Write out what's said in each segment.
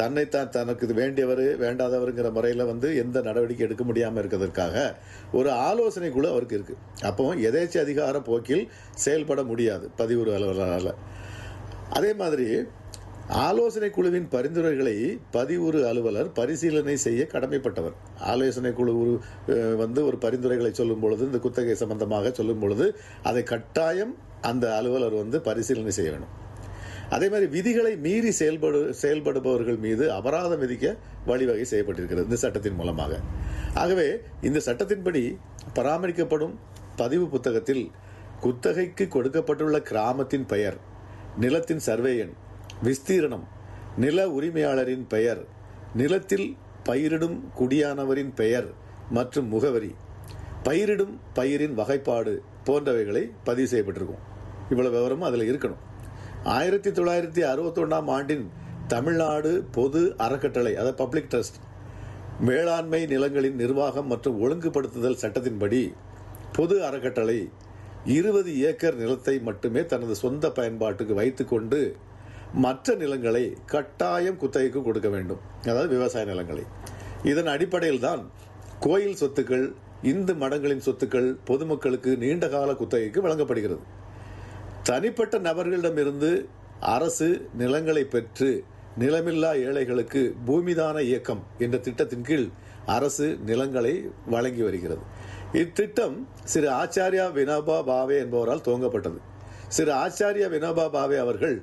தன்னைத்தான் தனக்கு வேண்டியவர் வேண்டாதவருங்கிற முறையில் எந்த நடவடிக்கை எடுக்க முடியாமல் இருக்கிறதுக்காக ஒரு ஆலோசனை குழு அவருக்கு இருக்கு. அப்போ எதேச்ச அதிகார போக்கில் செயல்பட முடியாது பதிவுறு அலுவலரால். அதே மாதிரி ஆலோசனை குழுவின் பரிந்துரைகளை பதிவுறு அலுவலர் பரிசீலனை செய்ய கடமைப்பட்டவர். ஆலோசனை குழு ஒரு பரிந்துரைகளை சொல்லும் பொழுது, இந்த குத்தகை சம்பந்தமாக சொல்லும் பொழுது அதை கட்டாயம் அந்த அலுவலர் பரிசீலனை செய்ய வேண்டும். அதே மாதிரி விதிகளை மீறி செயல்படுபவர்கள் மீது அபராதம் விதிக்க வழிவகை செய்யப்பட்டிருக்கிறது இந்த சட்டத்தின் மூலமாக. ஆகவே இந்த சட்டத்தின்படி பராமரிக்கப்படும் பதிவு புத்தகத்தில் குத்தகைக்கு கொடுக்கப்பட்டுள்ள கிராமத்தின் பெயர், நிலத்தின் சர்வே எண், விஸ்தீரணம், நில உரிமையாளரின் பெயர், நிலத்தில் பயிரிடும் குடியானவரின் பெயர் மற்றும் முகவரி, பயிரிடும் பயிரின் வகைப்பாடு போன்றவைகளை பதிவு செய்யப்பட்டிருக்கும். இவ்வளவு விவரமும் அதில் இருக்கணும். 1961ஆம் ஆண்டின் தமிழ்நாடு பொது அறக்கட்டளை, அதாவது பப்ளிக் ட்ரஸ்ட், வேளாண்மை நிலங்களின் நிர்வாகம் மற்றும் ஒழுங்குபடுத்துதல் சட்டத்தின்படி பொது அறக்கட்டளை 20 ஏக்கர் நிலத்தை மட்டுமே தனது சொந்த பயன்பாட்டுக்கு வைத்துக்கொண்டு மற்ற நிலங்களை கட்டாயம் குத்தகைக்கு கொடுக்க வேண்டும், அதாவது விவசாய நிலங்களை. இதன் அடிப்படையில் தான் கோயில் சொத்துக்கள், இந்து மடங்களின் சொத்துக்கள் பொதுமக்களுக்கு நீண்டகால குத்தகைக்கு வழங்கப்படுகிறது. தனிப்பட்ட நபர்களிடமிருந்து அரசு நிலங்களை பெற்று நிலமில்லா ஏழைகளுக்கு பூமிதான இயக்கம் என்ற திட்டத்தின் கீழ் அரசு நிலங்களை வழங்கி வருகிறது. இத்திட்டம் திரு ஆச்சாரியா வினோபா பாவே என்பவரால் துவங்கப்பட்டது. திரு ஆச்சாரியா வினோபா பாவே அவர்கள்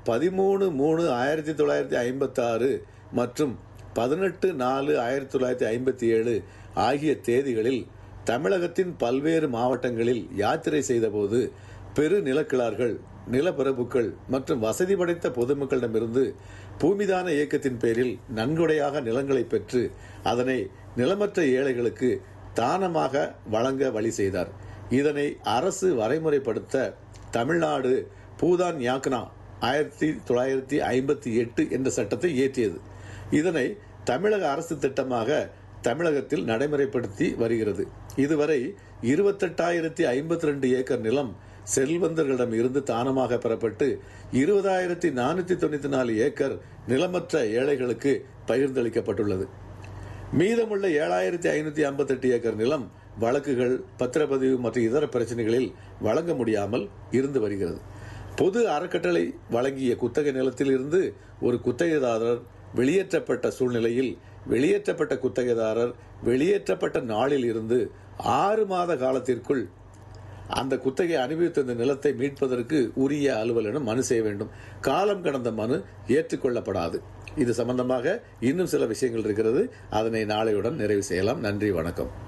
13/3/1956 மற்றும் 18/4/1957 ஆகிய தேதிகளில் தமிழகத்தின் பல்வேறு மாவட்டங்களில் யாத்திரை செய்தபோது பெரு நிலக்கிழார்கள், நிலப்பிரபுக்கள் மற்றும் வசதி படைத்த பொதுமக்களிடமிருந்து பூமிதான இயக்கத்தின் பேரில் நன்கொடையாக நிலங்களை பெற்று அதனை நிலமற்ற ஏழைகளுக்கு தானமாக வழங்க வழி செய்தார். இதனை அரசு வரைமுறைப்படுத்த தமிழ்நாடு பூதான் யாக்னா 1958 என்ற சட்டத்தை இயற்றியது. இதனை தமிழக அரசு திட்டமாக தமிழகத்தில் நடைமுறைப்படுத்தி வருகிறது. இதுவரை 28,052 ஏக்கர் நிலம் செல்வந்தர்களிடம் இருந்து தானமாக பெறப்பட்டு 20,494 ஏக்கர் நிலமற்ற ஏழைகளுக்கு பகிர்ந்தளிக்கப்பட்டுள்ளது. மீதமுள்ள 7,558 ஏக்கர் நிலம் வழக்குகள், பத்திரப்பதிவு மற்றும் இதர பிரச்சனைகளில் வழங்க முடியாமல் இருந்து வருகிறது. பொது அறக்கட்டளை வழங்கிய குத்தகை நிலத்தில் இருந்து ஒரு குத்தகைதாரர் வெளியேற்றப்பட்ட சூழ்நிலையில் வெளியேற்றப்பட்ட குத்தகைதாரர் வெளியேற்றப்பட்ட நாளில் இருந்து 6 மாத காலத்திற்குள் அந்த குத்தகை அனுபவித்த இந்த நிலத்தை மீட்பதற்கு உரிய அலுவலரிடம் மனு செய்ய வேண்டும். காலம் கடந்த மனு ஏற்றுக்கொள்ளப்படாது. இது சம்பந்தமாக இன்னும் சில விஷயங்கள் இருக்கிறது. அதனை நாளையுடன் நிறைவு செய்யலாம். நன்றி, வணக்கம்.